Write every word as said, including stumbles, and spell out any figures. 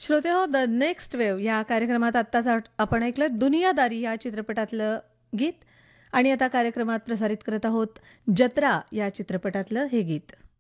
श्रोते हो, the next wave या कार्यक्रमात आत्ताच आट- आपण ऐकलं दुनियादारी या चित्रपटातलं गीत आणि आता कार्यक्रमात प्रसारित करत आहोत जत्रा या चित्रपटातलं हे गीत.